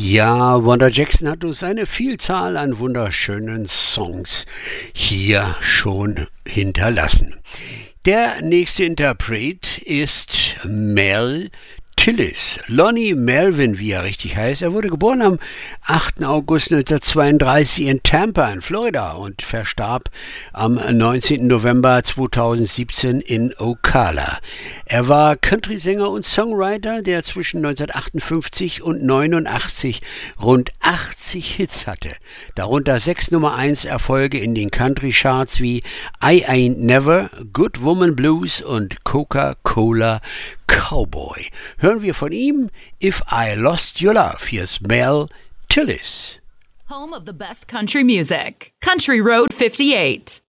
Ja, Wanda Jackson hat uns eine Vielzahl an wunderschönen Songs hier schon hinterlassen. Der nächste Interpret ist Mel Tillis. Lonnie Melvin, wie er richtig heißt. Er wurde geboren am 8. August 1932 in Tampa in Florida und verstarb am 19. November 2017 in Ocala. Er war Country-Sänger und Songwriter, der zwischen 1958 und 1989 rund 80 Hits hatte. Darunter 6 Nummer 1 Erfolge in den Country-Charts wie I Ain't Never, Good Woman Blues und Coca-Cola Cowboy. Hören wir von ihm If I Lost Your Love. Hier ist Mel Tillis. Home of the best country music. Country Road 58.